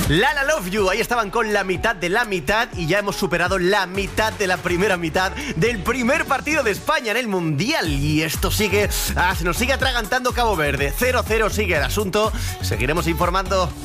Lala Love You, ahí estaban con la mitad de la mitad y ya hemos superado la mitad de la primera mitad del primer partido de España en el Mundial. Y esto sigue, se nos sigue atragantando Cabo Verde. 0-0 sigue el asunto, seguiremos informando.